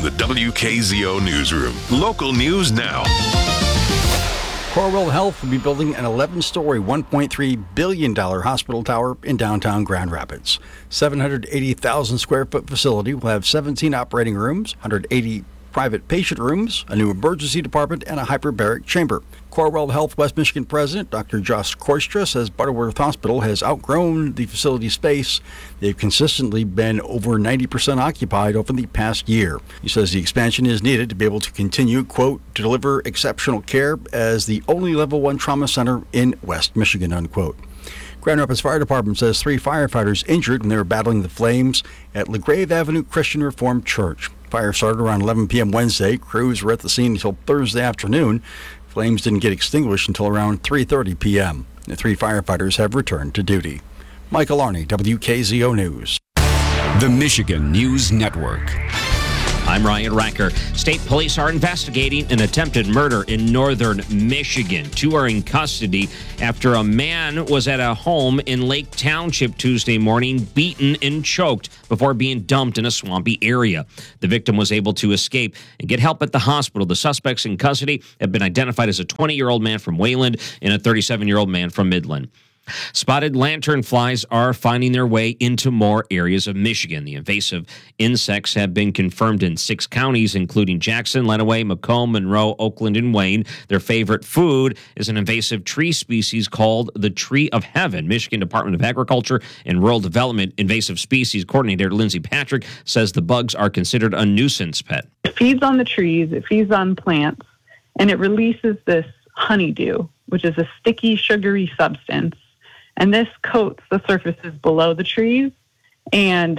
the WKZO Newsroom. Local news now. Corewell Health will be building an 11-story, $1.3 billion hospital tower in downtown Grand Rapids. 780,000 square foot facility will have 17 operating rooms, 180 private patient rooms, a new emergency department, and a hyperbaric chamber. Corewell Health West Michigan President Dr. Josh Korstra says Butterworth Hospital has outgrown the facility space. They've consistently been over 90% occupied over the past year. He says the expansion is needed to be able to continue, quote, to deliver exceptional care as the only level 1 trauma center in West Michigan, unquote. Grand Rapids Fire Department says 3 firefighters injured when they were battling the flames at LaGrave Avenue Christian Reformed Church. Fire started around 11 p.m. Wednesday. Crews were at the scene until Thursday afternoon. Flames didn't get extinguished until around 3:30 p.m. The 3 firefighters have returned to duty. Michael Arney, WKZO News. The Michigan News Network. I'm Ryan Racker. State police are investigating an attempted murder in northern Michigan. 2 are in custody after a man was at a home in Lake Township Tuesday morning, beaten and choked before being dumped in a swampy area. The victim was able to escape and get help at the hospital. The suspects in custody have been identified as a 20-year-old man from Wayland and a 37-year-old man from Midland. Spotted lanternflies are finding their way into more areas of Michigan. The invasive insects have been confirmed in 6 counties, including Jackson, Lenawee, Macomb, Monroe, Oakland, and Wayne. Their favorite food is an invasive tree species called the tree of heaven. Michigan Department of Agriculture and Rural Development invasive species coordinator Lindsay Patrick says the bugs are considered a nuisance pet. It feeds on the trees, it feeds on plants, and it releases this honeydew, which is a sticky, sugary substance. And this coats the surfaces below the trees, and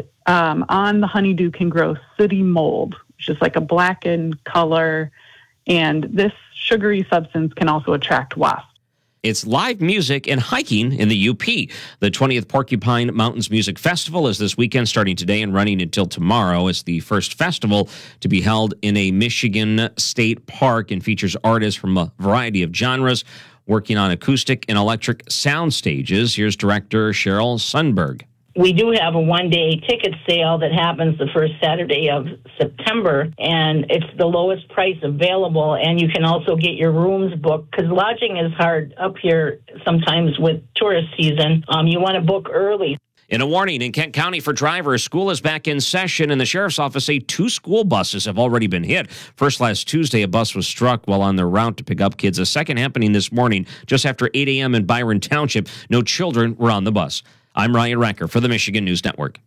on the honeydew can grow sooty mold, which is like a blackened color, and this sugary substance can also attract wasps. It's live music and hiking in the UP. The 20th Porcupine Mountains Music Festival is this weekend, starting today and running until tomorrow. It's the first festival to be held in a Michigan state park and features artists from a variety of genres working on acoustic and electric sound stages. Here's director Cheryl Sundberg. We do have a one-day ticket sale that happens the first Saturday of September, and it's the lowest price available, and you can also get your rooms booked, because lodging is hard up here sometimes with tourist season. You want to book early. In a warning in Kent County for drivers, school is back in session, and the sheriff's office say 2 school buses have already been hit. First last Tuesday, a bus was struck while on their route to pick up kids. A second happening this morning, just after 8 a.m. in Byron Township. No children were on the bus. I'm Ryan Racker for the Michigan News Network.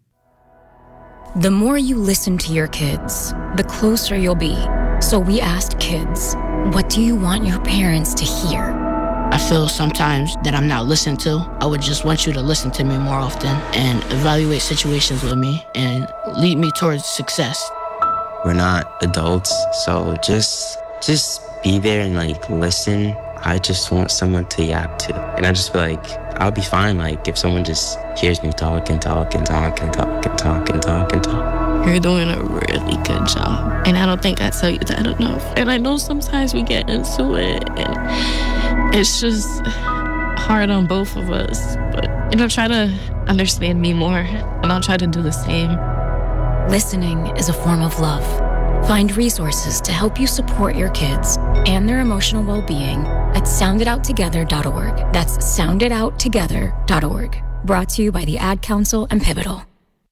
The more you listen to your kids, the closer you'll be. So we asked kids, what do you want your parents to hear? I feel sometimes that I'm not listened to. I would just want you to listen to me more often and evaluate situations with me and lead me towards success. We're not adults, so just be there and listen. I just want someone to yap to. And I just feel like I'll be fine if someone just hears me talk and talk and talk and talk and talk and talk and talk. You're doing a really good job. And I don't think I tell you that enough. And I know sometimes we get into it and it's just hard on both of us. But, try to understand me more and I'll try to do the same. Listening is a form of love. Find resources to help you support your kids and their emotional well-being at sounditouttogether.org. That's sounditouttogether.org. Brought to you by the Ad Council and Pivotal.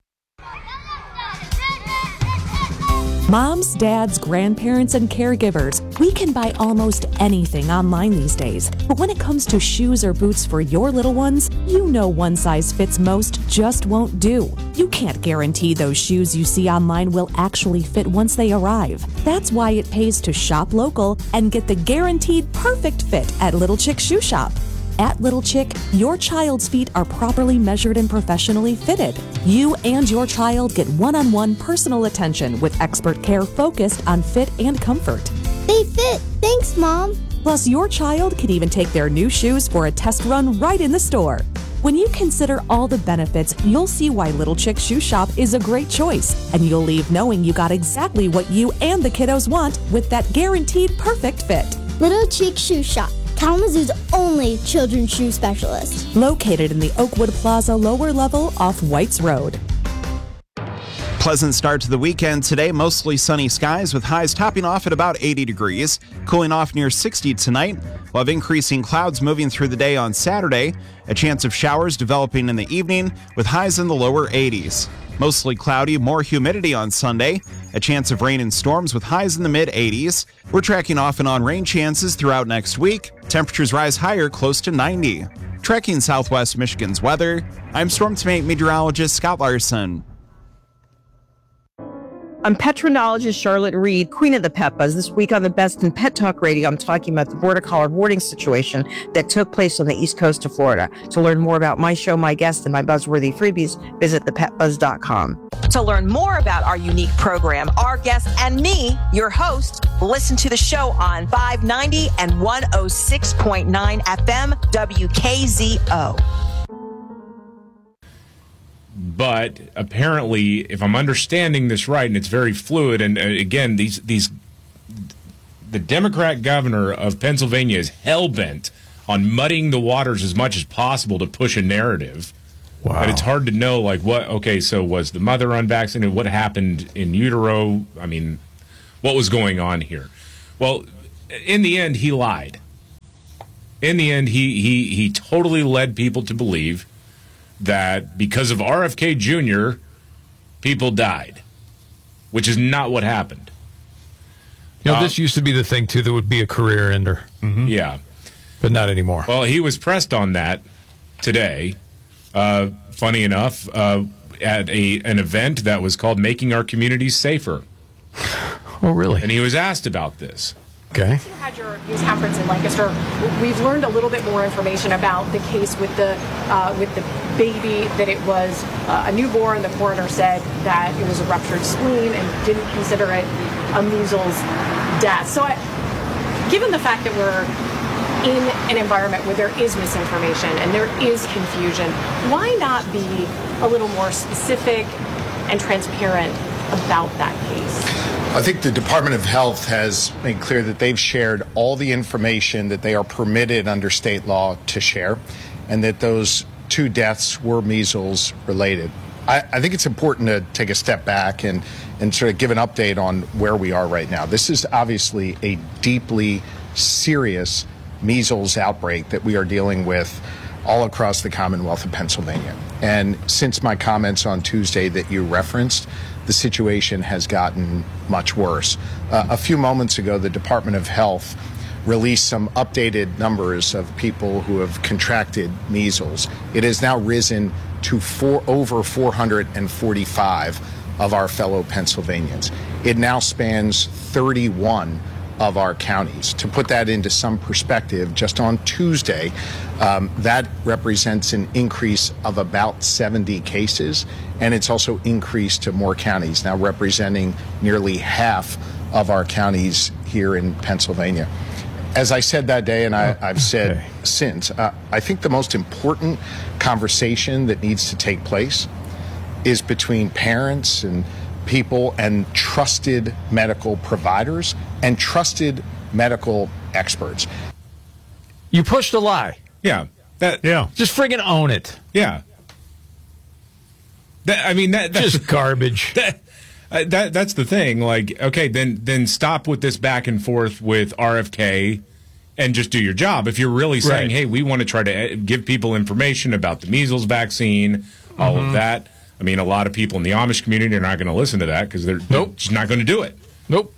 Moms, dads, grandparents, and caregivers, we can buy almost anything online these days. But when it comes to shoes or boots for your little ones, you know one size fits most just won't do. You can't guarantee those shoes you see online will actually fit once they arrive. That's why it pays to shop local and get the guaranteed perfect fit at Little Chick Shoe Shop. At Little Chick, your child's feet are properly measured and professionally fitted. You and your child get one-on-one personal attention with expert care focused on fit and comfort. They fit. Thanks, Mom. Plus, your child can even take their new shoes for a test run right in the store. When you consider all the benefits, you'll see why Little Chick Shoe Shop is a great choice, and you'll leave knowing you got exactly what you and the kiddos want with that guaranteed perfect fit. Little Chick Shoe Shop, Kalamazoo's only children's shoe specialist. Located in the Oakwood Plaza lower level off Whites Road. Pleasant start to the weekend today. Mostly sunny skies with highs topping off at about 80 degrees. Cooling off near 60 tonight. We'll have increasing clouds moving through the day on Saturday. A chance of showers developing in the evening with highs in the lower 80s. Mostly cloudy, more humidity on Sunday. A chance of rain and storms with highs in the mid-80s. We're tracking off and on rain chances throughout next week. Temperatures rise higher, close to 90. Tracking Southwest Michigan's weather, I'm Storm Team meteorologist Scott Larson. I'm petronologist Charlotte Reed, queen of the pet buzz. This week on the Best in Pet Talk Radio, I'm talking about the border collar boarding situation that took place on the east coast of Florida. To learn more about my show, my guests, and my buzzworthy freebies, visit thepetbuzz.com. To learn more about our unique program, our guests, and me, your host, listen to the show on 590 and 106.9 FM WKZO. But apparently, if I'm understanding this right, and it's very fluid, and again, the Democrat governor of Pennsylvania is hell-bent on muddying the waters as much as possible to push a narrative. Wow. And it's hard to know, like, so was the mother unvaccinated? What happened in utero? I mean, what was going on here? Well, in the end, he lied. In the end, he totally led people to believe that because of RFK Jr., people died, which is not what happened. You know, this used to be the thing, too, that would be a career ender. Mm-hmm. Yeah. But not anymore. Well, he was pressed on that today, funny enough, at an event that was called Making Our Communities Safer. Oh, really? And he was asked about this. Okay. You had your news conference in Lancaster. We've learned a little bit more information about the case with the baby, that it was a newborn. The coroner said that it was a ruptured spleen and didn't consider it a measles death. So given the fact that we're in an environment where there is misinformation and there is confusion, why not be a little more specific and transparent about that case? I think the Department of Health has made clear that they've shared all the information that they are permitted under state law to share, and that those two deaths were measles related. I think it's important to take a step back and sort of give an update on where we are right now. This is obviously a deeply serious measles outbreak that we are dealing with all across the Commonwealth of Pennsylvania. And since my comments on Tuesday that you referenced, the situation has gotten much worse. A few moments ago, the Department of Health released some updated numbers of people who have contracted measles. It has now risen to over 445 of our fellow Pennsylvanians. It now spans 31 of our counties. To put that into some perspective, just on Tuesday, that represents an increase of about 70 cases, and it's also increased to more counties, now representing nearly half of our counties here in Pennsylvania. As I said that day, and I've said since, I think the most important conversation that needs to take place is between parents and people and trusted medical providers and trusted medical experts. You pushed a lie. Yeah. Just friggin' own it. Yeah. That's just garbage. That's the thing. Like, okay, then stop with this back and forth with RFK and just do your job. If you're really saying, hey, we want to try to give people information about the measles vaccine, all of that. I mean, a lot of people in the Amish community are not going to listen to that because they're just not going to do it. Nope.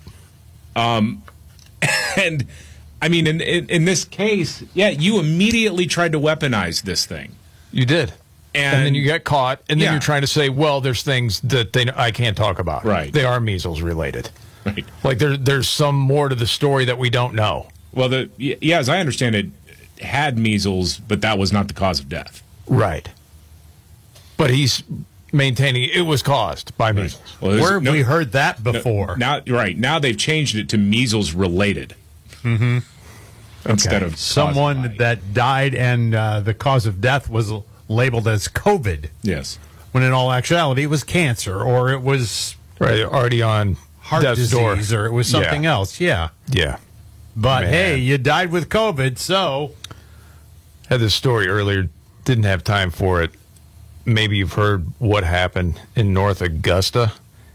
And I mean, in this case, you immediately tried to weaponize this thing. You did. And then you got caught, and then you're trying to say, well, there's things that I can't talk about. Right. They are measles related. Right. Like there's some more to the story that we don't know. Well, as I understand it, had measles, but that was not the cause of death. Right. But he's maintaining it was caused by measles. Well, where have we heard that before? Now they've changed it to measles related. Mm-hmm. Instead of someone that died and the cause of death was labeled as COVID. Yes. When in all actuality it was cancer, or it was already on heart disease, or it was something else. Yeah. Yeah. But hey, you died with COVID, so had this story earlier, didn't have time for it. Maybe you've heard what happened in North Augusta.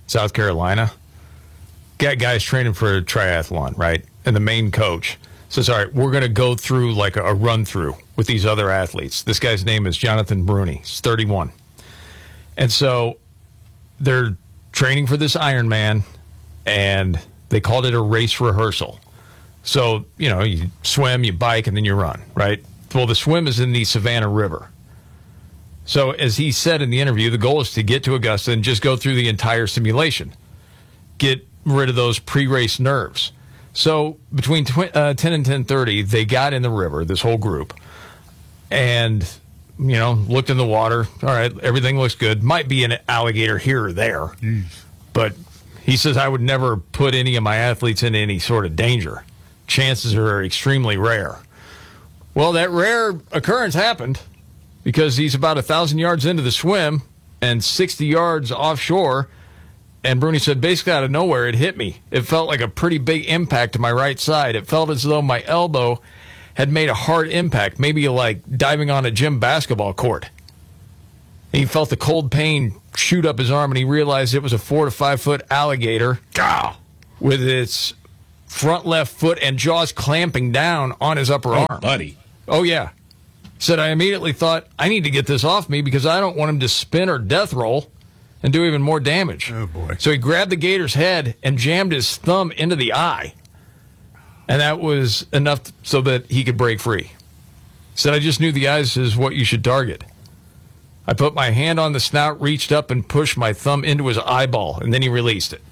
South Carolina. Got guys training for a triathlon, right? And the main coach says, all right, we're going to go through like a run-through with these other athletes. This guy's name is Jonathan Bruni. He's 31. And so they're training for this Ironman, and they called it a race rehearsal. So, you swim, you bike, and then you run, right? Well, the swim is in the Savannah River. So as he said in the interview, the goal is to get to Augusta and just go through the entire simulation. Get rid of those pre-race nerves. So between 10 and 10:30, they got in the river, this whole group, and, looked in the water. All right, everything looks good. Might be an alligator here or there. But he says, I would never put any of my athletes in any sort of danger. Chances are extremely rare. Well, that rare occurrence happened because he's about 1,000 yards into the swim and 60 yards offshore. And Bruni said, basically out of nowhere, it hit me. It felt like a pretty big impact to my right side. It felt as though my elbow had made a hard impact, maybe like diving on a gym basketball court. He felt the cold pain shoot up his arm, and he realized it was a 4 to 5 foot alligator with its front left foot and jaws clamping down on his upper arm. Buddy. Oh, yeah. Said, I immediately thought, I need to get this off me because I don't want him to spin or death roll and do even more damage. Oh, boy. So he grabbed the gator's head and jammed his thumb into the eye. And that was enough so that he could break free. Said, I just knew the eyes is what you should target. I put my hand on the snout, reached up, and pushed my thumb into his eyeball, and then he released it.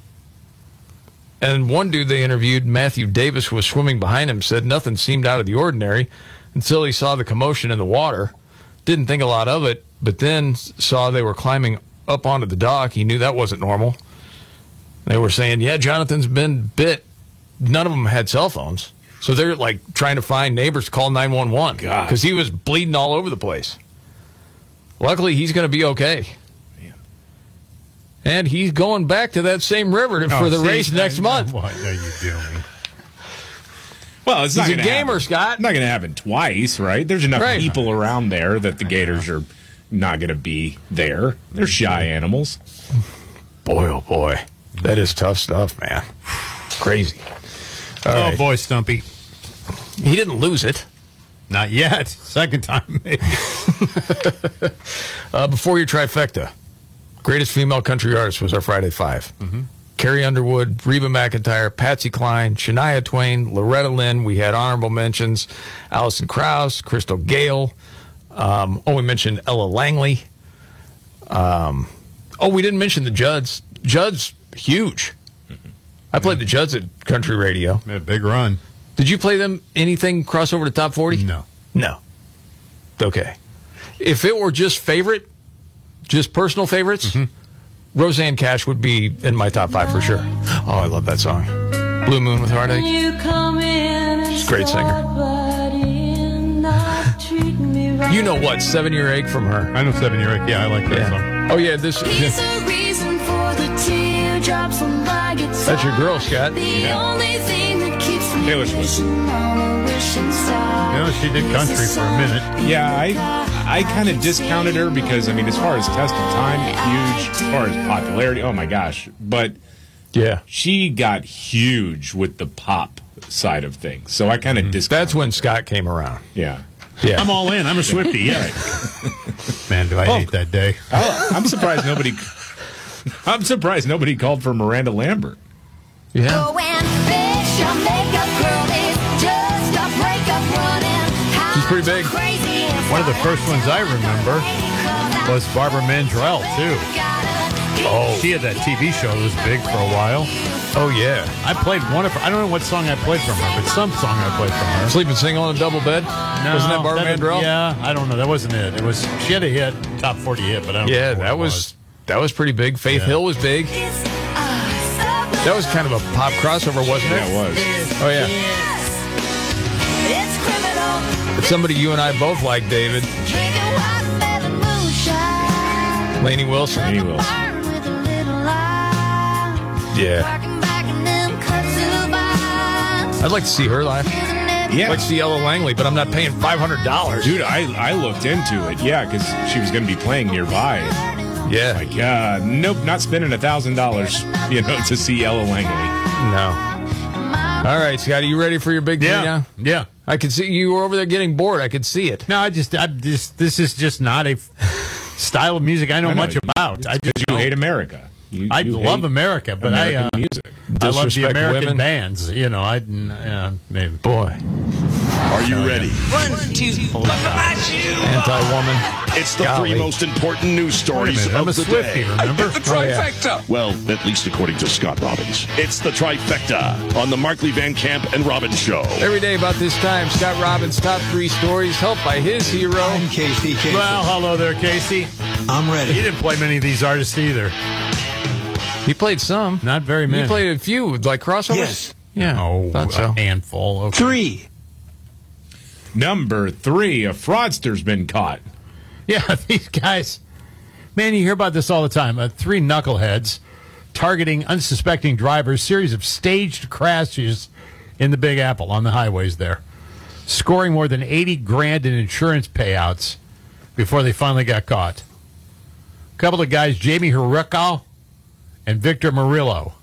And one dude they interviewed, Matthew Davis, was swimming behind him, said nothing seemed out of the ordinary until he saw the commotion in the water. Didn't think a lot of it, but then saw they were climbing up onto the dock. He knew that wasn't normal. They were saying, yeah, Jonathan's been bit. None of them had cell phones. So they're like trying to find neighbors to call 911 because he was bleeding all over the place. Luckily, he's going to be okay. And he's going back to that same river for the race next month. What are you doing? Well, it's not He's a gonna gamer, happen. Scott. Not going to happen twice, right? There's enough people around there that the gators are not going to be there. They're shy animals. Boy, oh boy. That is tough stuff, man. Crazy. All right. Boy, Stumpy. He didn't lose it. Not yet. Second time, maybe. Before your trifecta, greatest female country artist was our Friday Five. Carrie Underwood, Reba McEntire, Patsy Cline, Shania Twain, Loretta Lynn. We had honorable mentions. Alison Krauss, Crystal Gale. We mentioned Ella Langley. We didn't mention the Judds. Judds, huge. I played the Judds at country radio. Had a big run. Did you play them anything cross over to top 40? No. Okay. If it were just personal favorites, Roseanne Cash would be in my top 5 for sure. Oh, I love that song. Blue Moon with Heartache. She's a great singer. You know what? 7-Year Ache from her. I know 7-Year Ache. Yeah, I like that song. Oh, yeah. That's your girl, Scott. Taylor Swift. She did country for a minute. Yeah, I kind of discounted her because, as far as tested time, huge. As far as popularity, oh my gosh. But yeah, she got huge with the pop side of things. So I kind of discounted. That's when Scott came around. Yeah. I'm all in. I'm a Swiftie. Yeah. Man, do I hate that day. I'm surprised nobody. I'm surprised nobody called for Miranda Lambert. Yeah. Go and fix your makeup, girl. It's just a breakup running. She's pretty big. One of the first ones I remember was Barbara Mandrell, too. Oh. She had that TV show that was big for a while. Oh, yeah. I played one of her. I don't know what song I played from her, but some song I played from her. Sleeping Single on a Double Bed? No, wasn't that Barbara Mandrell? Yeah, I don't know. That wasn't it. She had a hit, top 40 hit, but I don't know. Yeah, that was pretty big. Faith Hill was big. That was kind of a pop crossover, wasn't it? Yeah, it was. Oh, yeah. It's somebody you and I both like, David. Lainey Wilson. Yeah. I'd like to see her live. Yeah. I'd like to see Ella Langley, but I'm not paying $500. Dude, I looked into it, because she was going to be playing nearby. Yeah. Like, nope, not spending $1,000, to see Ella Langley. No. All right, Scotty, you ready for your big three now? Yeah. I could see you were over there getting bored. I could see it. No, this is just not a style of music I know much about. Because you hate America. I love America, but American music. I love the Disrespect American women. bands. Maybe. Boy. Are you ready? 1, 2, look at you. Anti-woman. It's the Golly. three most important news stories I'm a of the Swiftie, day. remember? The trifecta. Well, at least according to Scott Robbins. It's the trifecta on the Markley Van Camp and Robbins Show. Every day about this time, Scott Robbins' top 3 stories, helped by his hero. I'm Casey. Well, hello there, Casey. I'm ready. He didn't play many of these artists either. He played some. Not very many. He played a few, like crossovers? Yes. Yeah. Oh, thought so. a handful. Okay. 3. Number 3, a fraudster's been caught. Yeah, these guys. Man, you hear about this all the time. 3 knuckleheads targeting unsuspecting drivers, series of staged crashes in the Big Apple on the highways there, scoring more than $80,000 in insurance payouts before they finally got caught. A couple of guys, Jamie Hiroko and Victor Murillo,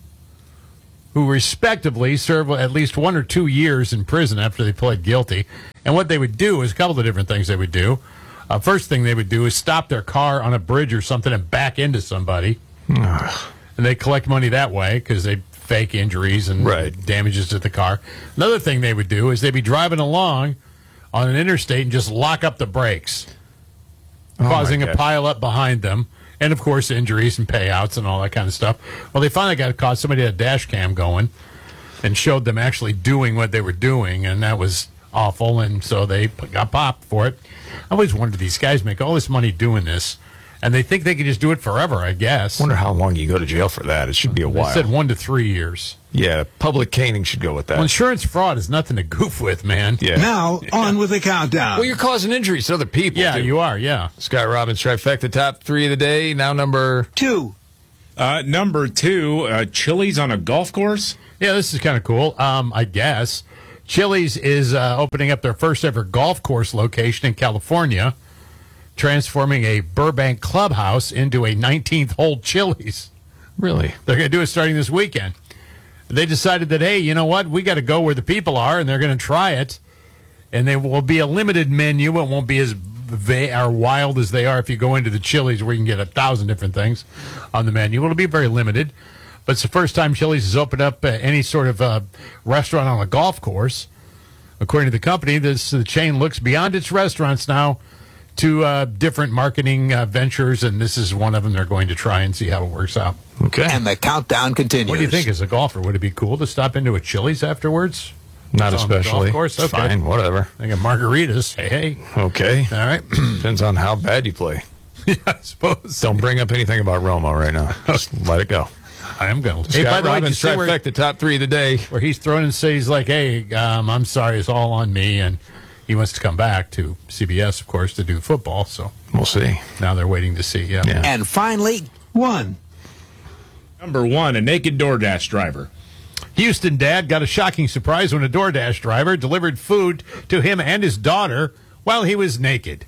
who respectively served at least 1 or 2 years in prison after they pled guilty. And what they would do is a couple of different things they would do. First thing they would do is stop their car on a bridge or something and back into somebody. And they collect money that way because they fake injuries and damages to the car. Another thing they would do is they'd be driving along on an interstate and just lock up the brakes, causing a pile up behind them. And, of course, injuries and payouts and all that kind of stuff. Well, they finally got caught. Somebody had a dash cam going and showed them actually doing what they were doing, and that was awful, and so they got popped for it. I always wondered, these guys make all this money doing this, and they think they can just do it forever, I guess. Wonder how long you go to jail for that. It should be a while. They said 1 to 3 years. Yeah, public caning should go with that. Well, insurance fraud is nothing to goof with, man. Yeah. Now, on with the countdown. Well, you're causing injuries to other people. Yeah, too. you are, yeah. Scott Robbins, trifecta, top 3 of the day. Now number 2. Number 2, Chili's on a golf course. Yeah, this is kind of cool, I guess. Chili's is opening up their first ever golf course location in California, transforming a Burbank clubhouse into a 19th hole Chili's. Really? They're going to do it starting this weekend. They decided that, hey, you know what? We got to go where the people are, and they're going to try it. And there will be a limited menu. It won't be as wild as they are if you go into the Chili's where you can get 1,000 different things on the menu. It'll be very limited. But it's the first time Chili's has opened up any sort of restaurant on a golf course. According to the company, the chain looks beyond its restaurants now to different marketing ventures, and this is one of them they're going to try and see how it works out. Okay. And the countdown continues. What do you think as a golfer? Would it be cool to stop into a Chili's afterwards? Not It's on the especially. golf course? Okay. Fine, whatever. I got margaritas. Hey. Okay. All right. Depends on how bad you play. Yeah, I suppose. Don't bring up anything about Roma right now. Just let it go. I am going to. Scott Hey, by the way, Robbins, did you see trifecta, top 3 of the day. where he's thrown and says, like, hey, I'm sorry, it's all on me, and he wants to come back to CBS, of course, to do football, so we'll see. Now they're waiting to see, yeah. And finally, 1. Number 1, a naked DoorDash driver. Houston dad got a shocking surprise when a DoorDash driver delivered food to him and his daughter while he was naked.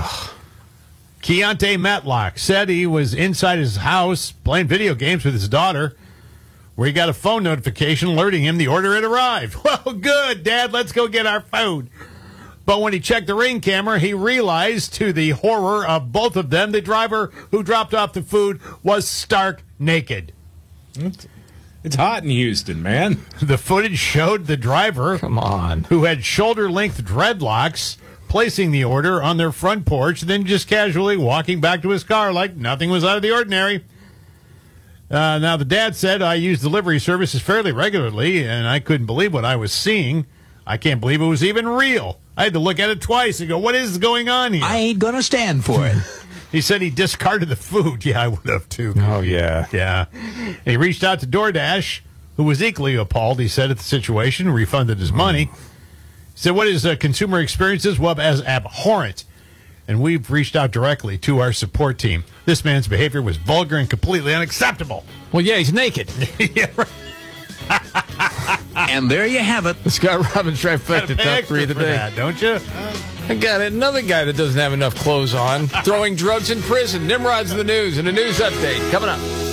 Keontae Matlock said he was inside his house playing video games with his daughter where he got a phone notification alerting him the order had arrived. Well, good, Dad, let's go get our food. But when he checked the Ring camera, he realized, to the horror of both of them, the driver who dropped off the food was stark naked. It's hot in Houston, man. The footage showed the driver, come on, who had shoulder-length dreadlocks, placing the order on their front porch, then just casually walking back to his car like nothing was out of the ordinary. Now, the dad said, I use delivery services fairly regularly, and I couldn't believe what I was seeing. I can't believe it was even real. I had to look at it twice and go, what is going on here? I ain't going to stand for it. He said he discarded the food. Yeah, I would have too. Oh, yeah. Yeah. He reached out to DoorDash, who was equally appalled, he said, at the situation, refunded his money. He said, what his consumer experience is? Well, as abhorrent. And we've reached out directly to our support team. This man's behavior was vulgar and completely unacceptable. Well, yeah, he's naked. Yeah, right. And there you have it. The Scott Robbins trifecta, top 3 of the day. That, don't you? I got another guy that doesn't have enough clothes on, throwing drugs in prison. Nimrod's in the news and a news update coming up.